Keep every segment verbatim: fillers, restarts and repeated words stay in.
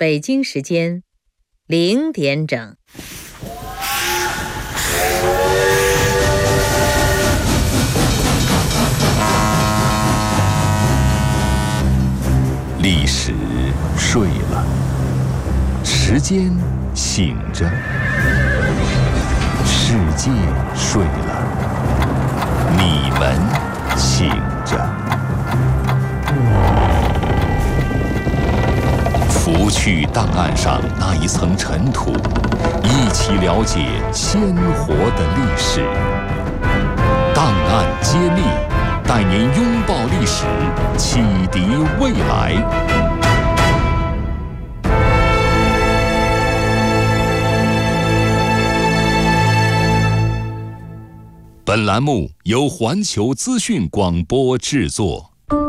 北京时间零点整。 历史睡了，时间醒着，世界睡了，你们醒着。拂去档案上那一层尘土，一起了解鲜活的历史。档案揭秘，带您拥抱历史，启迪未来。本栏目由环球资讯广播制作。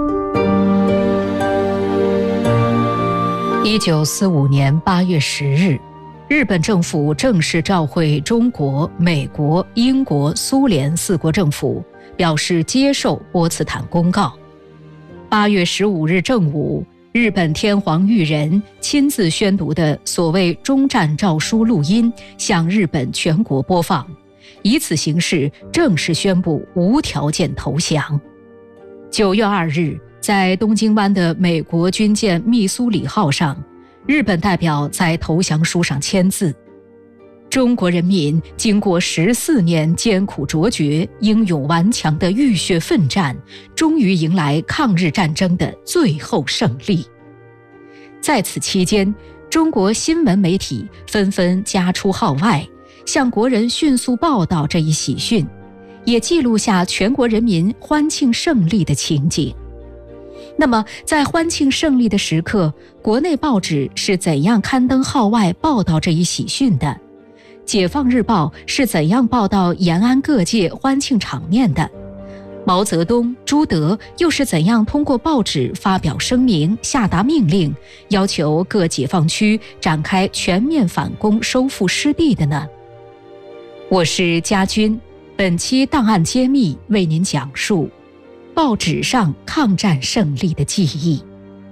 一九四五年八月十日，日本政府正式召会中国、美国、英国、苏联四国政府，表示接受波茨坦公告。八月十五日正午，日本天皇裕仁亲自宣读的所谓终战诏书录音向日本全国播放，以此形式正式宣布无条件投降。九月二日，在东京湾的美国军舰密苏里号上，日本代表在投降书上签字。中国人民经过十四年艰苦卓绝、英勇顽强的浴血奋战，终于迎来抗日战争的最后胜利。在此期间，中国新闻媒体纷纷家出号外，向国人迅速报道这一喜讯，也记录下全国人民欢庆胜利的情景。那么在欢庆胜利的时刻，国内报纸是怎样刊登号外报道这一喜讯的？解放日报是怎样报道延安各界欢庆场面的？毛泽东、朱德又是怎样通过报纸发表声明、下达命令，要求各解放区展开全面反攻、收复失地的呢？我是家军，本期档案揭秘为您讲述报纸上抗战胜利的记忆。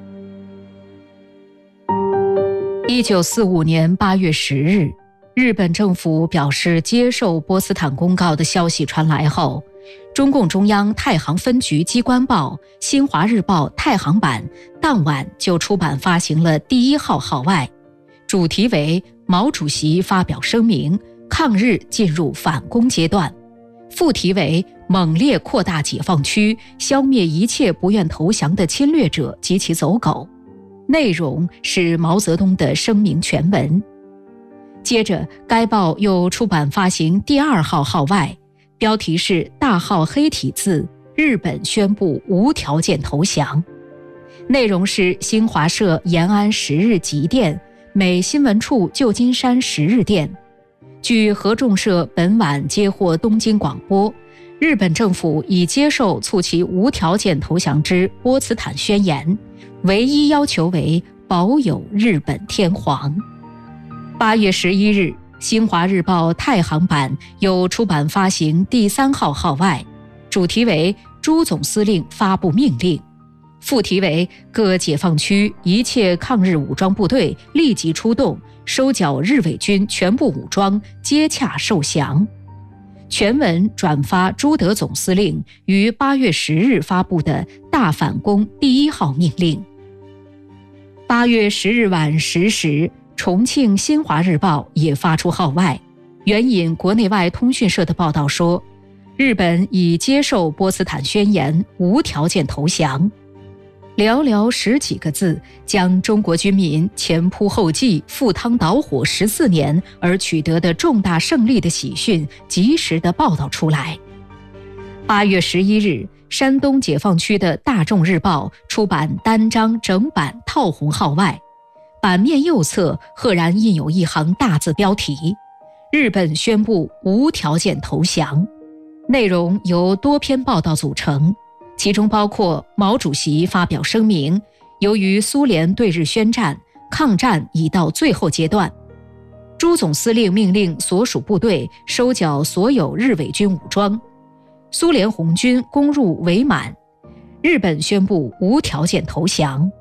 一九四五年八月十日，日本政府表示接受波茨坦公告的消息传来后，中共中央太行分局机关报《新华日报》太行版当晚就出版发行了第一号号外，主题为毛主席发表声明，抗日进入反攻阶段，副题为猛烈扩大解放区，消灭一切不愿投降的侵略者及其走狗。内容是毛泽东的声明全文。接着，该报又出版发行第二号号外，标题是大号黑体字“日本宣布无条件投降”。内容是新华社延安十日急电、美新闻处旧金山十日电。据合众社本晚接获东京广播，日本政府已接受促其无条件投降之波茨坦宣言，唯一要求为保有日本天皇。八月十一日，新华日报太行版又出版发行第三号号外，主题为朱总司令发布命令，副题为各解放区一切抗日武装部队立即出动，收缴日伪军全部武装，接洽受降。全文转发朱德总司令于八月十日发布的大反攻第一号命令。八月十日晚十时，重庆新华日报也发出号外，援引国内外通讯社的报道说，日本已接受波茨坦宣言，无条件投降。寥寥十几个字，将中国军民前仆后继、赴汤蹈火十四年而取得的重大胜利的喜讯及时地报道出来。八月十一日，山东解放区的大众日报出版单张整版套红号外，版面右侧赫然印有一行大字标题：日本宣布无条件投降。内容由多篇报道组成，其中包括毛主席发表声明，由于苏联对日宣战，抗战已到最后阶段，朱总司令命令所属部队收缴所有日伪军武装，苏联红军攻入伪满，日本宣布无条件投降。